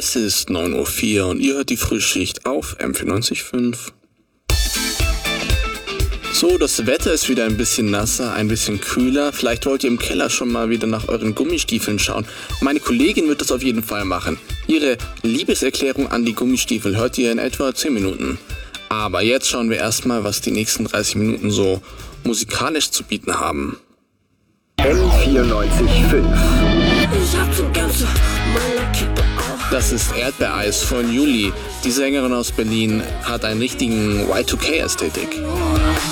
Es ist 9:04 Uhr und ihr hört die Frühschicht auf M94.5. So, das Wetter ist wieder ein bisschen nasser, ein bisschen kühler. Vielleicht wollt ihr im Keller schon mal wieder nach euren Gummistiefeln schauen. Meine Kollegin wird das auf jeden Fall machen. Ihre Liebeserklärung an die Gummistiefel hört ihr in etwa 10 Minuten. Aber jetzt schauen wir erstmal, was die nächsten 30 Minuten so musikalisch zu bieten haben. M94.5. Das ist Erdbeereis von Juli. Die Sängerin aus Berlin hat einen richtigen Y2K-Ästhetik.